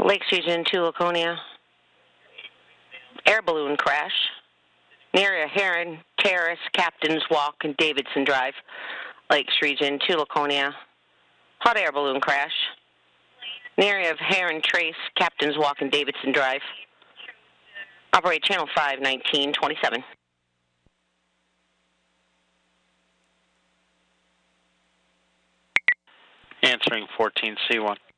Lakes Region 2, Laconia. Air balloon crash. Near Heron Terrace, Captain's Walk, and Davidson Drive. Lakes Region 2, Laconia. Hot air balloon crash. Near of Heron Trace, Captain's Walk, and Davidson Drive. Operate channel 51927. Answering 14C1.